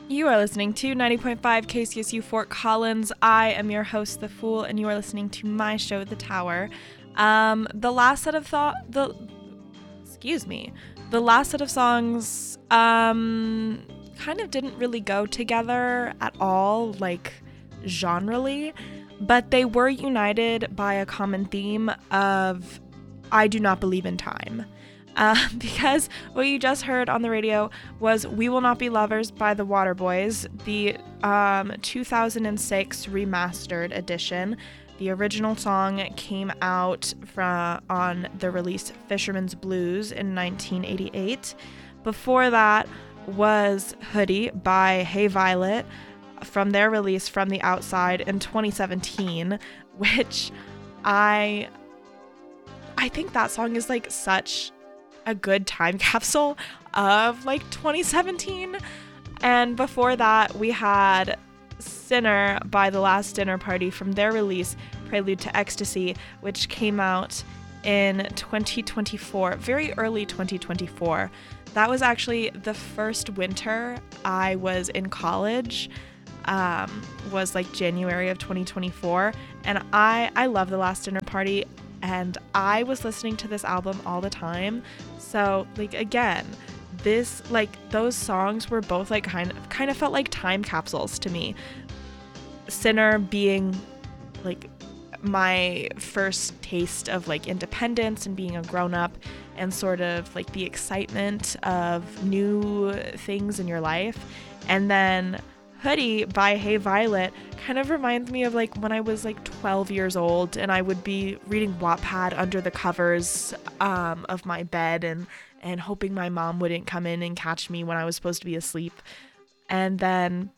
You are listening to 90.5 KCSU Fort Collins. I am your host, The Fool, and you are listening to my show, The Tower. The last set of songs kind of didn't really go together at all, like genrely, but they were united by a common theme of I do not believe in time. Because what you just heard on the radio was We Will Not Be Lovers by the Waterboys, the 2006 remastered edition. The original song came out on the release Fisherman's Blues in 1988. Before that was Hoodie by Hey Violet from their release From the Outside in 2017, which I think that song is like such a good time capsule of like 2017. And before that we had Sinner by The Last Dinner Party from their release Prelude to Ecstasy, which came out in 2024, very early 2024. That was actually the first winter I was in college, was like January of 2024, and I love The Last Dinner Party, and I was listening to this album all the time. So like again, this like those songs were both like kind of felt like time capsules to me. Sinner being like my first taste of like independence and being a grown-up and sort of like the excitement of new things in your life. And then Hoodie by Hey Violet kind of reminds me of like when I was like 12 years old and I would be reading Wattpad under the covers of my bed and hoping my mom wouldn't come in and catch me when I was supposed to be asleep. And then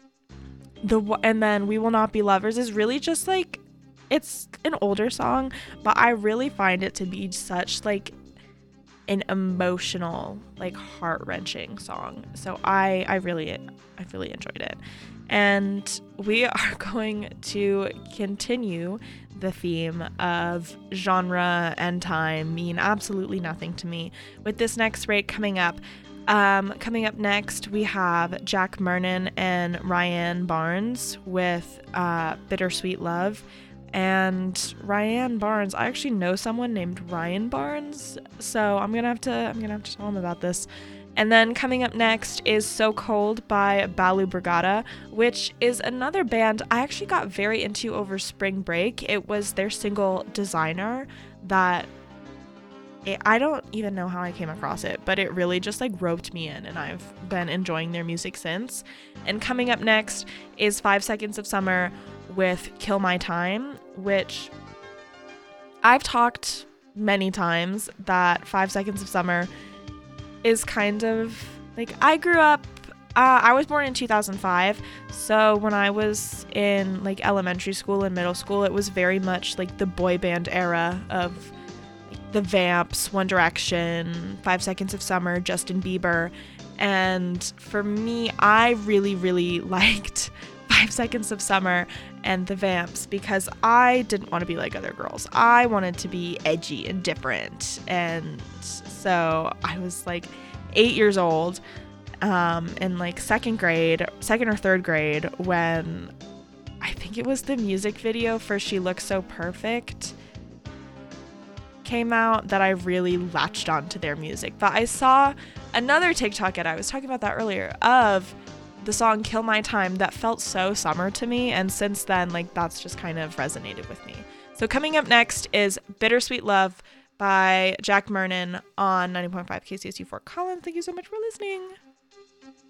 We Will Not Be Lovers is really just like, it's an older song, but I really find it to be such like an emotional, like heart-wrenching song. So I really enjoyed it. And we are going to continue the theme of genre and time mean absolutely nothing to me with this next rate coming up. Coming up next, we have Jack Murnan and Ryan Barnes with Bittersweet Love. And Ryan Barnes, I actually know someone named Ryan Barnes, so I'm gonna have to tell him about this. And then coming up next is So Cold by Balu Brigada, which is another band I actually got very into over spring break. It was their single Designer that I don't even know how I came across it, but it really just like roped me in, and I've been enjoying their music since. And coming up next is 5 Seconds of Summer with Kill My Time, which I've talked many times that 5 Seconds of Summer is kind of like, I grew up, I was born in 2005, so when I was in like elementary school and middle school, it was very much like the boy band era of the Vamps, One Direction, 5 Seconds of Summer, Justin Bieber. And for me, I really, really liked 5 Seconds of Summer and the Vamps because I didn't want to be like other girls. I wanted to be edgy and different. And so I was like 8 years old, in like second or third grade, when I think it was the music video for She Looks So Perfect came out that I really latched onto their music. But I saw another TikTok, and I was talking about that earlier, of the song Kill My Time that felt so summer to me, and since then, like, that's just kind of resonated with me. So coming up next is Bittersweet Love by Jack Murnan on 90.5 KCSU Fort Collins. Thank you so much for listening.